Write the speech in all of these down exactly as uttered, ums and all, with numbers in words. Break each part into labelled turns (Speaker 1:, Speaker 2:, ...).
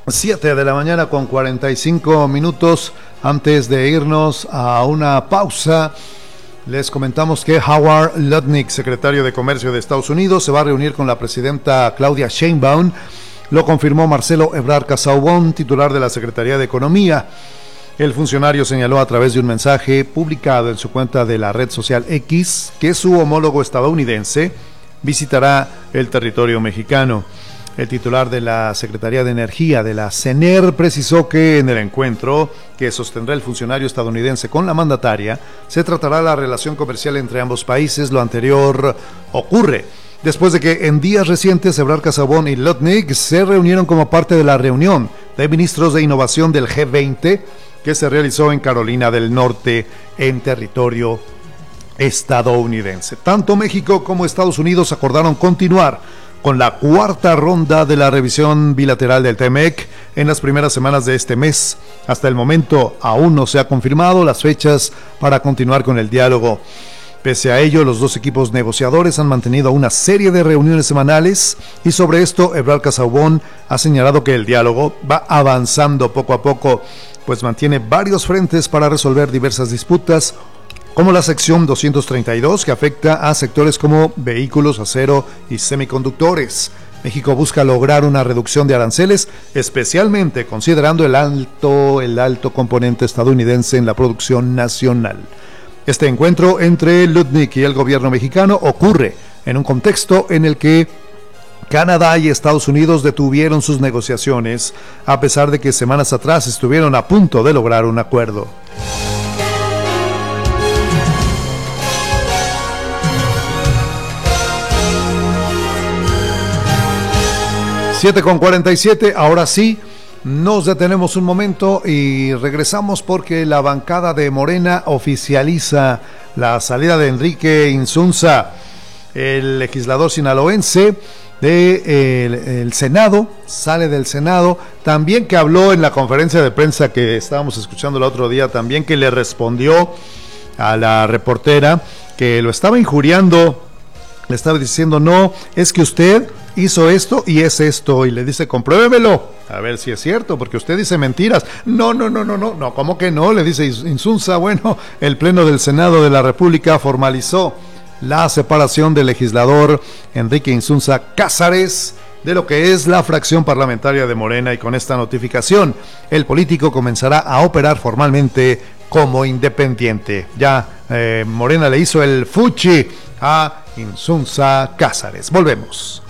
Speaker 1: siete de la mañana con cuarenta y cinco minutos. Antes de irnos a una pausa, les comentamos que Howard Lutnick, secretario de Comercio de Estados Unidos, se va a reunir con la presidenta Claudia Sheinbaum. Lo confirmó Marcelo Ebrard Casaubon, titular de la Secretaría de Economía. El funcionario señaló a través de un mensaje publicado en su cuenta de la red social X que su homólogo estadounidense visitará el territorio mexicano. El titular de la Secretaría de Energía de la CENER precisó que en el encuentro que sostendrá el funcionario estadounidense con la mandataria se tratará la relación comercial entre ambos países. Lo anterior ocurre después de que en días recientes Ebrard Casaubon y Lutnick se reunieron como parte de la reunión de ministros de innovación del G veinte que se realizó en Carolina del Norte, en territorio estadounidense. Tanto México como Estados Unidos acordaron continuar con la cuarta ronda de la revisión bilateral del TEMEC en las primeras semanas de este mes. Hasta el momento aún no se ha confirmado las fechas para continuar con el diálogo. Pese a ello, los dos equipos negociadores han mantenido una serie de reuniones semanales y sobre esto Ebrard Casaubon ha señalado que el diálogo va avanzando poco a poco, pues mantiene varios frentes para resolver diversas disputas, como la sección doscientos treinta y dos, que afecta a sectores como vehículos, acero y semiconductores. México busca lograr una reducción de aranceles, especialmente considerando el alto, el alto componente estadounidense en la producción nacional. Este encuentro entre Lutnick y el gobierno mexicano ocurre en un contexto en el que Canadá y Estados Unidos detuvieron sus negociaciones, a pesar de que semanas atrás estuvieron a punto de lograr un acuerdo. siete con cuarenta y siete, ahora sí, nos detenemos un momento y regresamos porque la bancada de Morena oficializa la salida de Enrique Insunza, el legislador sinaloense del de el Senado, sale del Senado, también que habló en la conferencia de prensa que estábamos escuchando el otro día, también que le respondió a la reportera que lo estaba injuriando, le estaba diciendo, no, es que usted hizo esto y es esto, y le dice, compruébemelo, a ver si es cierto, porque usted dice mentiras. No, no, no, no, no, no, ¿cómo que no? Le dice Insunza. Bueno, el Pleno del Senado de la República formalizó la separación del legislador Enrique Insunza Cázares de lo que es la fracción parlamentaria de Morena, y con esta notificación el político comenzará a operar formalmente como independiente. Ya eh, Morena le hizo el fuchi a Insunza Cázares. Volvemos.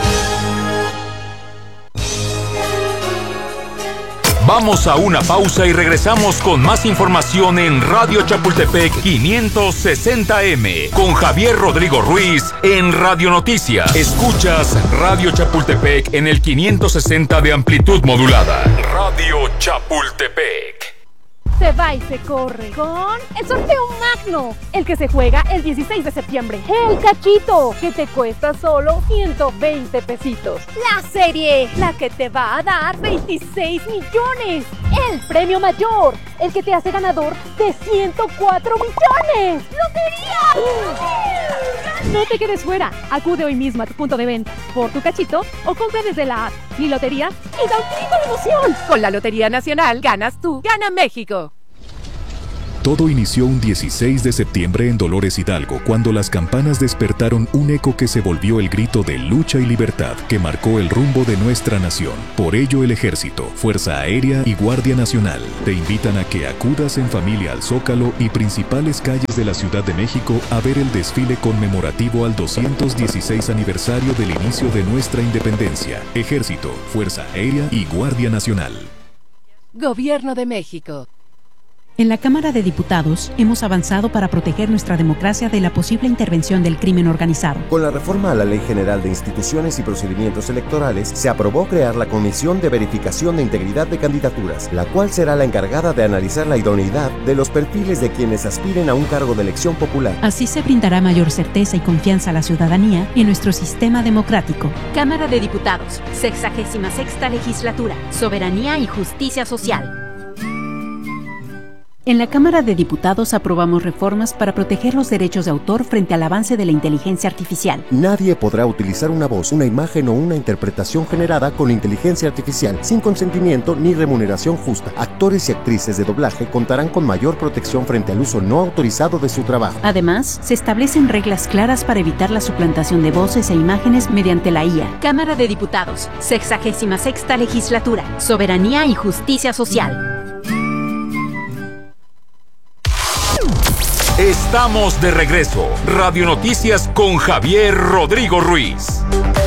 Speaker 2: Vamos a una pausa y regresamos con más información en Radio Chapultepec quinientos sesenta eme con Javier Rodrigo Ruiz en Radio Noticias. Escuchas Radio Chapultepec en el quinientos sesenta de amplitud modulada. Radio Chapultepec.
Speaker 3: Se va y se corre con el sorteo magno, el que se juega el dieciséis de septiembre. El cachito, que te cuesta solo ciento veinte pesitos. La serie, la que te va a dar veintiséis millones. El premio mayor, el que te hace ganador de ciento cuatro millones. ¡Lotería! No te quedes fuera. Acude hoy mismo a tu punto de venta por tu cachito o compra desde la app Mi Lotería y da un grito de emoción. Con la Lotería Nacional ganas tú, gana México.
Speaker 4: Todo inició un dieciséis de septiembre en Dolores Hidalgo, cuando las campanas despertaron un eco que se volvió el grito de lucha y libertad que marcó el rumbo de nuestra nación. Por ello, el Ejército, Fuerza Aérea y Guardia Nacional te invitan a que acudas en familia al Zócalo y principales calles de la Ciudad de México a ver el desfile conmemorativo al doscientos dieciséis aniversario del inicio de nuestra independencia. Ejército, Fuerza Aérea y Guardia Nacional.
Speaker 3: Gobierno de México.
Speaker 5: En la Cámara de Diputados hemos avanzado para proteger nuestra democracia de la posible intervención del crimen organizado.
Speaker 6: Con la reforma a la Ley General de Instituciones y Procedimientos Electorales, se aprobó crear la Comisión de Verificación de Integridad de Candidaturas, la cual será la encargada de analizar la idoneidad de los perfiles de quienes aspiren a un cargo de elección popular.
Speaker 5: Así se brindará mayor certeza y confianza a la ciudadanía en nuestro sistema democrático.
Speaker 7: Cámara de Diputados, sexagésima sexta legislatura, Soberanía y Justicia Social.
Speaker 5: En la Cámara de Diputados aprobamos reformas para proteger los derechos de autor frente al avance de la inteligencia artificial.
Speaker 6: Nadie podrá utilizar una voz, una imagen o una interpretación generada con inteligencia artificial sin consentimiento ni remuneración justa. Actores y actrices de doblaje contarán con mayor protección frente al uso no autorizado de su trabajo.
Speaker 5: Además, se establecen reglas claras para evitar la suplantación de voces e imágenes mediante la I A.
Speaker 7: Cámara de Diputados, sexagésima sexta legislatura, soberanía y justicia social.
Speaker 2: Estamos de regreso. Radio Noticias con Javier Rodrigo Ruiz.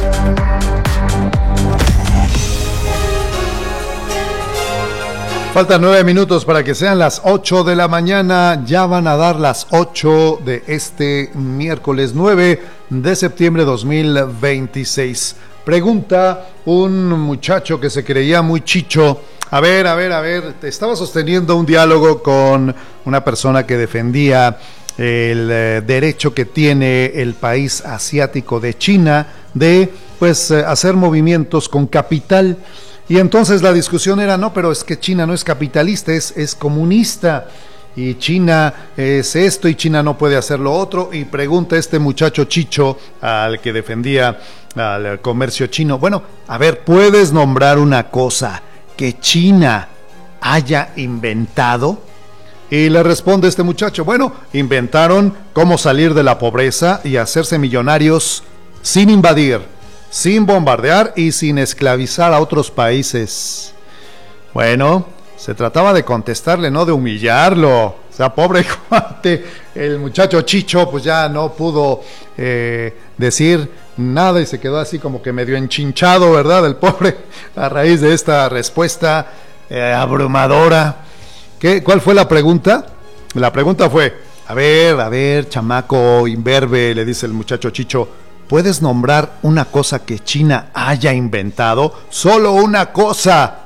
Speaker 1: Faltan nueve minutos para que sean las ocho de la mañana. Ya van a dar las ocho de este miércoles nueve de septiembre de dos mil veintiséis. Pregunta un muchacho que se creía muy chicho. A ver, a ver, a ver, estaba sosteniendo un diálogo con una persona que defendía el eh, derecho que tiene el país asiático de China de, pues, eh, hacer movimientos con capital. Y entonces la discusión era, no, pero es que China no es capitalista, es, es comunista. Y China es esto y China no puede hacer lo otro. Y pregunta este muchacho chicho al que defendía al comercio chino, bueno, a ver, ¿puedes nombrar una cosa que China haya inventado? Y le responde este muchacho, bueno, inventaron cómo salir de la pobreza y hacerse millonarios sin invadir, sin bombardear y sin esclavizar a otros países. Bueno, se trataba de contestarle, no de humillarlo. O sea, pobre cuate, el muchacho chicho pues ya no pudo eh, decir nada y se quedó así como que medio enchinchado, ¿verdad? El pobre, a raíz de esta respuesta eh, abrumadora. ¿Qué, ¿Cuál fue la pregunta? La pregunta fue, a ver, a ver, chamaco imberbe, le dice el muchacho chicho, ¿puedes nombrar una cosa que China haya inventado? Solo una cosa.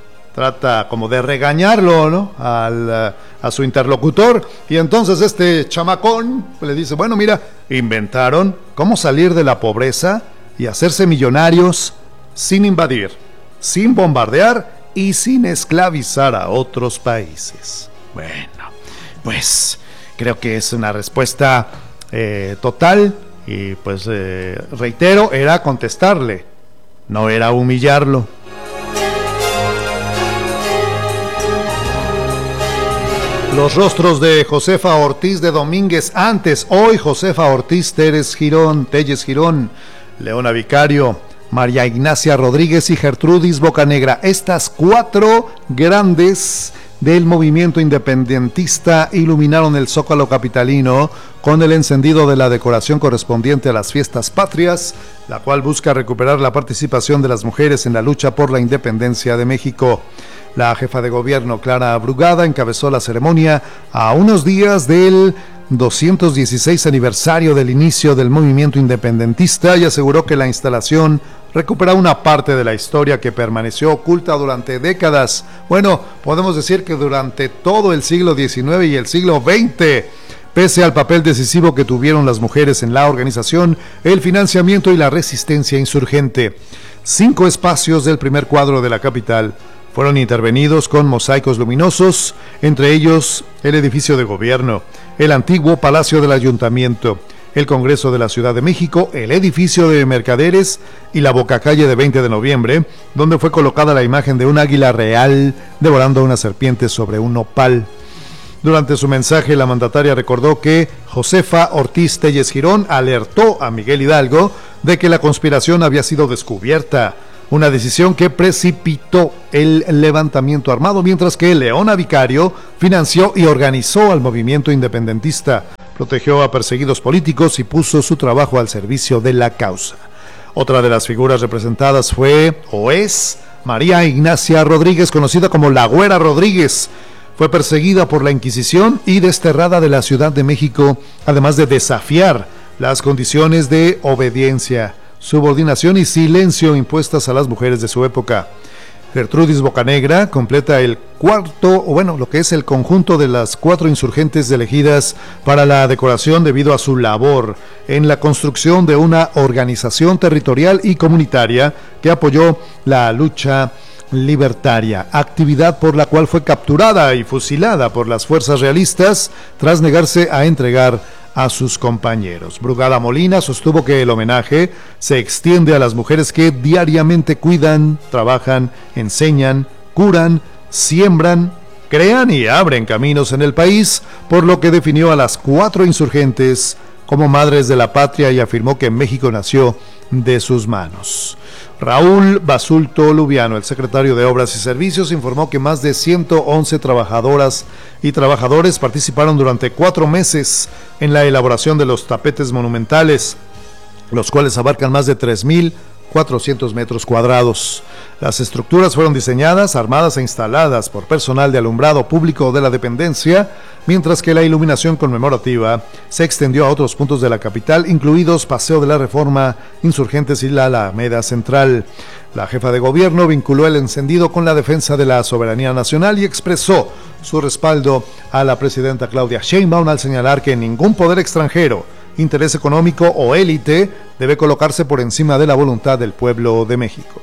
Speaker 1: Trata como de regañarlo, ¿no? Al, a su interlocutor. Y entonces este chamacón le dice, bueno, mira, inventaron cómo salir de la pobreza y hacerse millonarios sin invadir, sin bombardear y sin esclavizar a otros países. Bueno, pues creo que es una respuesta eh, total y pues eh, reitero, era contestarle, no era humillarlo. Los rostros de Josefa Ortiz de Domínguez antes, hoy Josefa Ortiz Teres Girón, Telles Girón, Leona Vicario, María Ignacia Rodríguez y Gertrudis Bocanegra. Estas cuatro grandes del movimiento independentista iluminaron el Zócalo capitalino con el encendido de la decoración correspondiente a las fiestas patrias, la cual busca recuperar la participación de las mujeres en la lucha por la independencia de México. La jefa de gobierno, Clara Brugada, encabezó la ceremonia a unos días del doscientos dieciséis aniversario del inicio del movimiento independentista y aseguró que la instalación recupera una parte de la historia que permaneció oculta durante décadas. Bueno, podemos decir que durante todo el siglo diecinueve y el siglo veinte, pese al papel decisivo que tuvieron las mujeres en la organización, el financiamiento y la resistencia insurgente. Cinco espacios del primer cuadro de la capital fueron intervenidos con mosaicos luminosos, entre ellos el edificio de gobierno, el antiguo Palacio del Ayuntamiento, el Congreso de la Ciudad de México, el edificio de Mercaderes y la bocacalle de veinte de noviembre, donde fue colocada la imagen de un águila real devorando a una serpiente sobre un nopal. Durante su mensaje, la mandataria recordó que Josefa Ortiz Telles Girón alertó a Miguel Hidalgo de que la conspiración había sido descubierta, una decisión que precipitó el levantamiento armado, mientras que Leona Vicario financió y organizó al movimiento independentista, protegió a perseguidos políticos y puso su trabajo al servicio de la causa. Otra de las figuras representadas fue, o es, María Ignacia Rodríguez, conocida como la Güera Rodríguez. Fue perseguida por la Inquisición y desterrada de la Ciudad de México, además de desafiar las condiciones de obediencia, subordinación y silencio impuestas a las mujeres de su época. Gertrudis Bocanegra completa el cuarto, o bueno, lo que es el conjunto de las cuatro insurgentes elegidas para la decoración debido a su labor en la construcción de una organización territorial y comunitaria que apoyó la lucha Libertaria, actividad por la cual fue capturada y fusilada por las fuerzas realistas tras negarse a entregar a sus compañeros. Brugada Molina sostuvo que el homenaje se extiende a las mujeres que diariamente cuidan, trabajan, enseñan, curan, siembran, crean y abren caminos en el país, por lo que definió a las cuatro insurgentes como madres de la patria y afirmó que México nació de sus manos. Raúl Basulto Lubiano, el secretario de Obras y Servicios, informó que más de ciento once trabajadoras y trabajadores participaron durante cuatro meses en la elaboración de los tapetes monumentales, los cuales abarcan más de tres mil cuatrocientos metros cuadrados. Las estructuras fueron diseñadas, armadas e instaladas por personal de alumbrado público de la dependencia, mientras que la iluminación conmemorativa se extendió a otros puntos de la capital, incluidos Paseo de la Reforma, Insurgentes y la Alameda Central. La jefa de gobierno vinculó el encendido con la defensa de la soberanía nacional y expresó su respaldo a la presidenta Claudia Sheinbaum al señalar que ningún poder extranjero, interés económico o élite debe colocarse por encima de la voluntad del pueblo de México.